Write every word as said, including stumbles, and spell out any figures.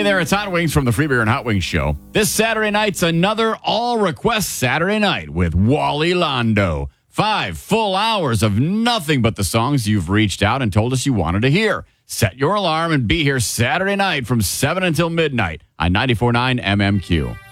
there, it's Hot Wings from the Free Beer and Hot Wings Show. This Saturday night's another all-request Saturday night with Wally Londo. Five full hours of nothing but the songs you've reached out and told us you wanted to hear. Set your alarm and be here Saturday night from seven until midnight on ninety-four point nine M M Q.